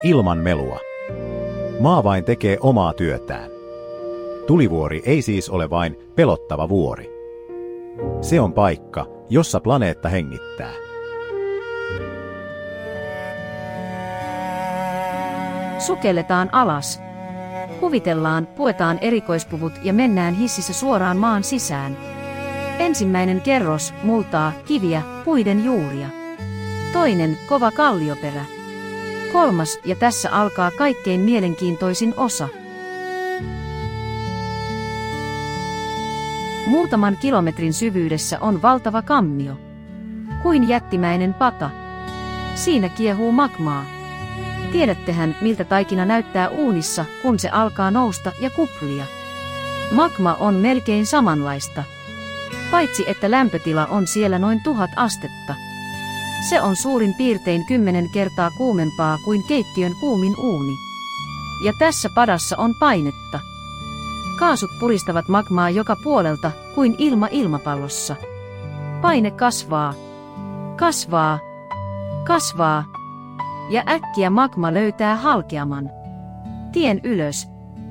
Ilman melua. Maa vain tekee omaa työtään. Tulivuori ei siis ole vain pelottava vuori. Se on paikka, jossa planeetta hengittää. Sukelletaan alas. Kuvitellaan, puetaan erikoispuvut ja mennään hississä suoraan maan sisään. Ensimmäinen kerros, multaa, kiviä, puiden juuria. Toinen, kova kallioperä. Kolmas, ja tässä alkaa kaikkein mielenkiintoisin osa. Muutaman kilometrin syvyydessä on valtava kammio. Kuin jättimäinen pata. Siinä kiehuu magmaa. Tiedättehän, miltä taikina näyttää uunissa, kun se alkaa nousta ja kuplia. Magma on melkein samanlaista. Paitsi että lämpötila on siellä noin 1000 astetta. Se on suurin piirtein 10 kertaa kuumempaa kuin keittiön kuumin uuni. Ja tässä padassa on painetta. Kaasut puristavat magmaa joka puolelta, kuin ilma ilmapallossa. Paine kasvaa. Kasvaa. Kasvaa. Ja äkkiä magma löytää halkeaman tien ylös.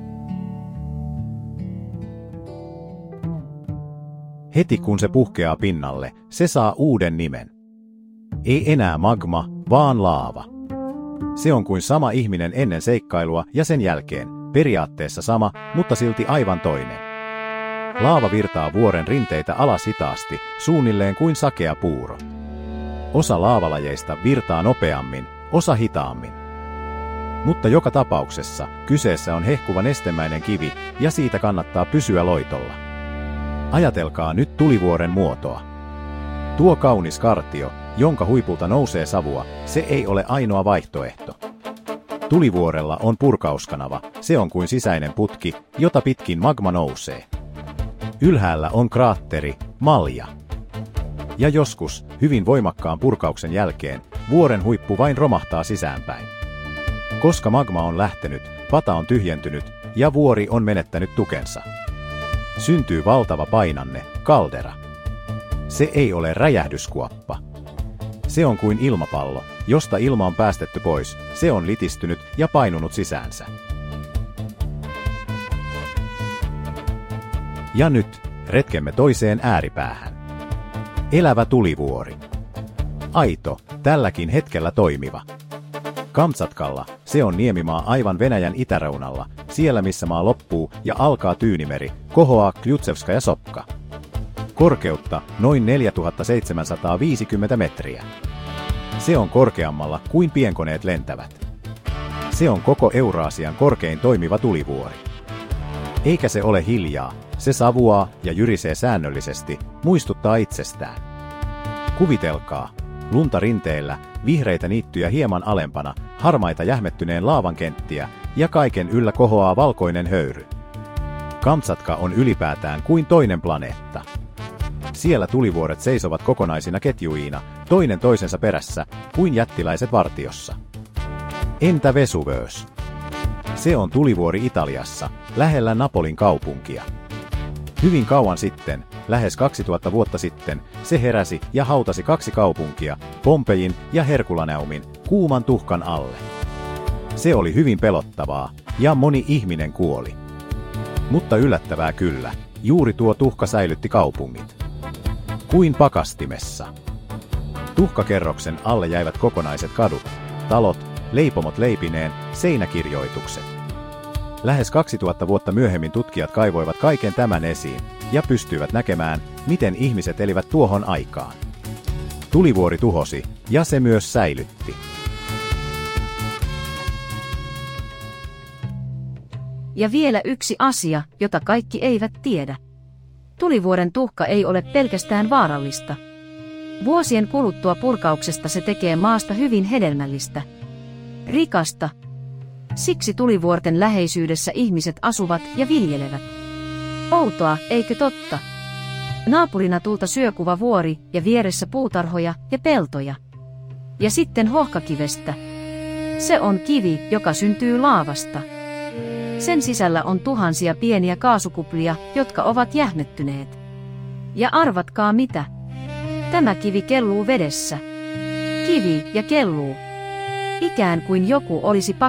Heti kun se puhkeaa pinnalle, se saa uuden nimen. Ei enää magma, vaan laava. Se on kuin sama ihminen ennen seikkailua ja sen jälkeen, periaatteessa sama, mutta silti aivan toinen. Laava virtaa vuoren rinteitä alas hitaasti, suunnilleen kuin sakea puuro. Osa laavalajeista virtaa nopeammin, osa hitaammin. Mutta joka tapauksessa kyseessä on hehkuva nestemäinen kivi ja siitä kannattaa pysyä loitolla. Ajatelkaa nyt tulivuoren muotoa. Tuo kaunis kartio, jonka huipulta nousee savua, se ei ole ainoa vaihtoehto. Tulivuorella on purkauskanava, se on kuin sisäinen putki, jota pitkin magma nousee. Ylhäällä on kraatteri, malja. Ja joskus, hyvin voimakkaan purkauksen jälkeen, vuoren huippu vain romahtaa sisäänpäin. Koska magma on lähtenyt, pata on tyhjentynyt ja vuori on menettänyt tukensa. Syntyy valtava painanne, kaldera. Se ei ole räjähdyskuoppa. Se on kuin ilmapallo, josta ilma on päästetty pois, se on litistynyt ja painunut sisäänsä. Ja nyt, retkemme toiseen ääripäähän. Elävä tulivuori. Aito, tälläkin hetkellä toimiva. Kamtsatkalla, se on niemimaa aivan Venäjän itäreunalla, siellä missä maa loppuu ja alkaa Tyynimeri, kohoaa Kljutševskaja sopka. Korkeutta noin 4750 metriä. Se on korkeammalla kuin pienkoneet lentävät. Se on koko Euraasian korkein toimiva tulivuori. Eikä se ole hiljaa, se savuaa ja jyrisee säännöllisesti, muistuttaa itsestään. Kuvitelkaa, lunta rinteillä, vihreitä niittyjä hieman alempana, harmaita jähmettyneen laavan kenttiä ja kaiken yllä kohoaa valkoinen höyry. Kamtsatka on ylipäätään kuin toinen planeetta. Siellä tulivuoret seisovat kokonaisina ketjuina, toinen toisensa perässä, kuin jättiläiset vartiossa. Entä Vesuvius? Se on tulivuori Italiassa, lähellä Napolin kaupunkia. Hyvin kauan sitten, lähes 2000 vuotta sitten, se heräsi ja hautasi 2 kaupunkia, Pompejin ja Herkulaneumin, kuuman tuhkan alle. Se oli hyvin pelottavaa, ja moni ihminen kuoli. Mutta yllättävää kyllä, juuri tuo tuhka säilytti kaupungit. Kuin pakastimessa. Tuhkakerroksen alle jäivät kokonaiset kadut, talot, leipomot leipineen, seinäkirjoitukset. Lähes 2000 vuotta myöhemmin tutkijat kaivoivat kaiken tämän esiin ja pystyivät näkemään, miten ihmiset elivät tuohon aikaan. Tulivuori tuhosi, ja se myös säilytti. Ja vielä yksi asia, jota kaikki eivät tiedä. Tulivuoren tuhka ei ole pelkästään vaarallista. Vuosien kuluttua purkauksesta se tekee maasta hyvin hedelmällistä. Rikasta. Siksi tulivuorten läheisyydessä ihmiset asuvat ja viljelevät. Outoa, eikö totta? Naapurina tulta syökuva vuori ja vieressä puutarhoja ja peltoja. Ja sitten hohkakivestä. Se on kivi, joka syntyy laavasta. Sen sisällä on tuhansia pieniä kaasukuplia, jotka ovat jähmettyneet. Ja arvatkaa mitä? Tämä kivi kelluu vedessä. Kivi ja kelluu. Ikään kuin joku olisi